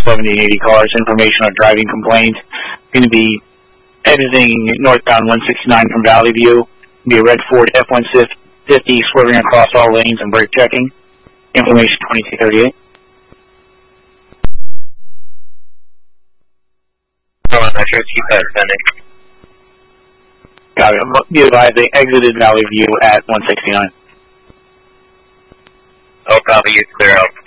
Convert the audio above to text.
1780 cars. Information on driving complaints. Going to be exiting northbound 169 from Valley View. Be a red Ford F-150 swerving across all lanes and brake checking. Information 2238. Keep that pending. Got it. Be advised they exited Valley View at 169. Oh, copy. You clear out.